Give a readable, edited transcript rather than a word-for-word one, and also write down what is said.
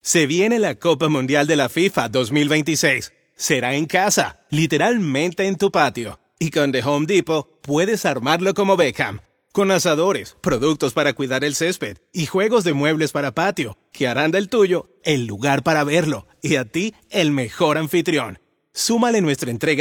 Se viene la Copa Mundial de la FIFA 2026. Será en casa, literalmente en tu patio. Y con The Home Depot puedes armarlo como Beckham. Con asadores, productos para cuidar el césped y juegos de muebles para patio, que harán del tuyo el lugar para verlo y a ti el mejor anfitrión. Súmale nuestra entrega